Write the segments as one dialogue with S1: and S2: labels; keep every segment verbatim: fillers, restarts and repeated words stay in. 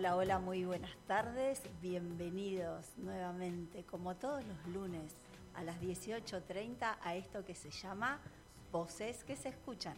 S1: Hola, hola, muy buenas tardes. Bienvenidos nuevamente, como todos los lunes, a las dieciocho treinta a esto que se llama Voces que se escuchan.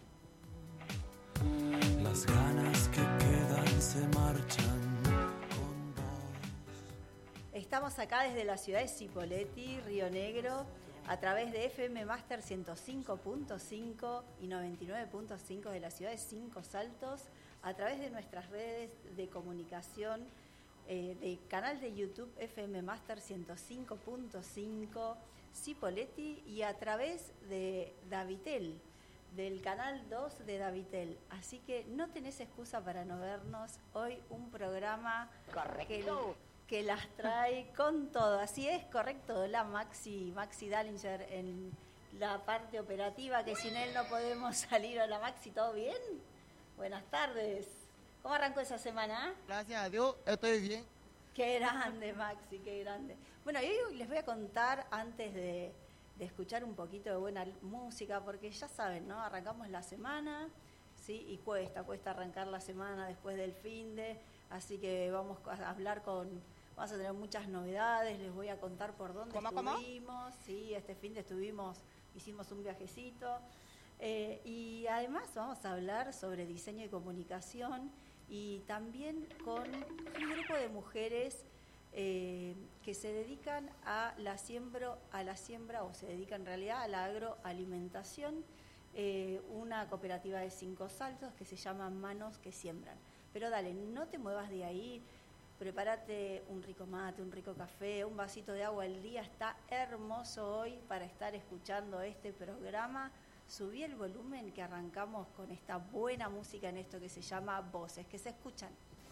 S2: Las ganas que quedan se marchan con vos.
S1: Estamos acá desde la ciudad de Cipolletti, Río Negro, a través de F M Master ciento cinco punto cinco y noventa y nueve punto cinco de la ciudad de Cinco Saltos, a través de nuestras redes de comunicación, eh, de canal de YouTube F M Master ciento cinco punto cinco Cipolletti y a través de Davitel, del canal dos de Davitel. Así que no tenés excusa para no vernos. Hoy un programa que, que las trae con todo. Así es, correcto, la Maxi, Maxi Dallinger en la parte operativa, que sin él no podemos salir. A la Maxi, ¿todo bien? Buenas tardes. ¿Cómo arrancó esa semana?
S3: Gracias a Dios, estoy bien.
S1: Qué grande, Maxi, qué grande. Bueno, y hoy les voy a contar, antes de, de escuchar un poquito de buena música, porque ya saben, ¿no? Arrancamos la semana, ¿sí? Y cuesta, cuesta arrancar la semana después del finde, así que vamos a hablar con... Vamos a tener muchas novedades, les voy a contar por dónde
S3: ¿Cómo,
S1: estuvimos.
S3: cómo?
S1: Sí, este finde estuvimos, hicimos un viajecito. Eh, y además vamos a hablar sobre diseño y comunicación y también con un grupo de mujeres eh, que se dedican a la siembra, a la siembra o se dedican en realidad a la agroalimentación, eh, una cooperativa de Cinco Saltos que se llama Manos que Siembran. Pero dale, no te muevas de ahí, prepárate un rico mate, un rico café, un vasito de agua. El día está hermoso hoy para estar escuchando este programa. Subí el volumen que arrancamos con esta buena música en esto que se llama Voces que se escuchan.